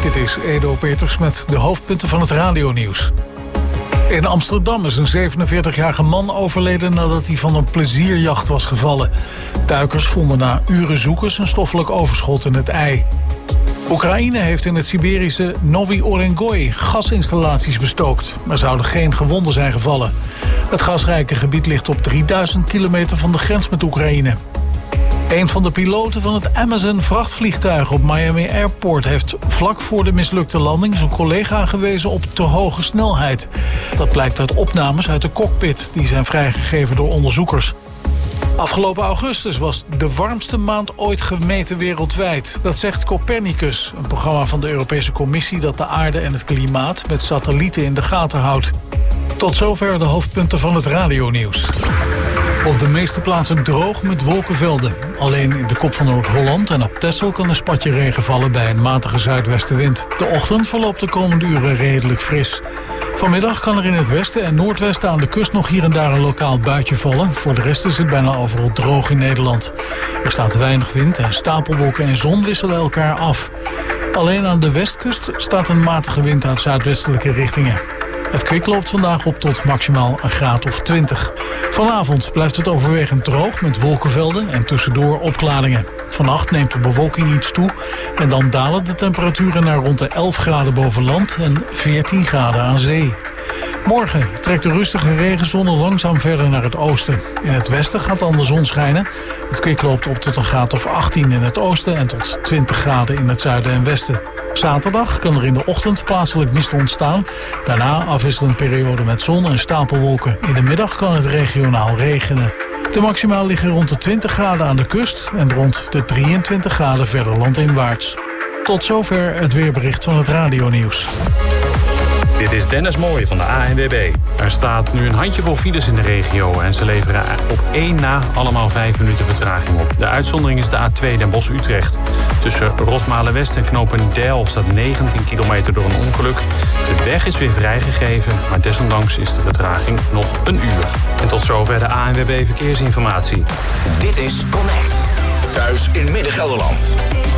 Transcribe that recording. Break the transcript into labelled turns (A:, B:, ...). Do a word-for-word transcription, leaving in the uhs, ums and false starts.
A: Dit is Edo Peters met de hoofdpunten van het radionieuws. In Amsterdam is een zevenenveertigjarige man overleden nadat hij van een plezierjacht was gevallen. Duikers vonden na uren zoekens een stoffelijk overschot in het ei. Oekraïne heeft in het Siberische Novi Orengoi gasinstallaties bestookt. Er zouden geen gewonden zijn gevallen. Het gasrijke gebied ligt op drieduizend kilometer van de grens met Oekraïne. Een van de piloten van het Amazon-vrachtvliegtuig op Miami Airport heeft vlak voor de mislukte landing zijn collega gewezen op te hoge snelheid. Dat blijkt uit opnames uit de cockpit die zijn vrijgegeven door onderzoekers. Afgelopen augustus was de warmste maand ooit gemeten wereldwijd. Dat zegt Copernicus, een programma van de Europese Commissie dat de aarde en het klimaat met satellieten in de gaten houdt. Tot zover de hoofdpunten van het radionieuws. Op de meeste plaatsen droog met wolkenvelden. Alleen in de kop van Noord-Holland en op Texel kan een spatje regen vallen bij een matige zuidwestenwind. De ochtend verloopt de komende uren redelijk fris. Vanmiddag kan er in het westen en noordwesten aan de kust nog hier en daar een lokaal buitje vallen. Voor de rest is het bijna overal droog in Nederland. Er staat weinig wind en stapelwolken en zon wisselen elkaar af. Alleen aan de westkust staat een matige wind uit zuidwestelijke richtingen. Het kwik loopt vandaag op tot maximaal een graad of twintig. Vanavond blijft het overwegend droog met wolkenvelden en tussendoor opklaringen. Vannacht neemt de bewolking iets toe en dan dalen de temperaturen naar rond de elf graden boven land en veertien graden aan zee. Morgen trekt de rustige regenzone langzaam verder naar het oosten. In het westen gaat dan de zon schijnen. Het kwik loopt op tot een graad of achttien in het oosten en tot twintig graden in het zuiden en westen. Zaterdag kan er in de ochtend plaatselijk mist ontstaan. Daarna afwisselend periode met zon en stapelwolken. In de middag kan het regionaal regenen. De maxima liggen rond de twintig graden aan de kust en rond de drieëntwintig graden verder landinwaarts. Tot zover het weerbericht van het radionieuws.
B: Dit is Dennis Mooij van de A N W B. Er staat nu een handjevol files in de regio en ze leveren op één na allemaal vijf minuten vertraging op. De uitzondering is de A twee Den Bosch-Utrecht. Tussen Rosmalen-West en Knopendijl staat negentien kilometer door een ongeluk. De weg is weer vrijgegeven, maar desondanks is de vertraging nog een uur. En tot zover de A N W B Verkeersinformatie.
C: Dit is Connect. Thuis in Midden-Gelderland.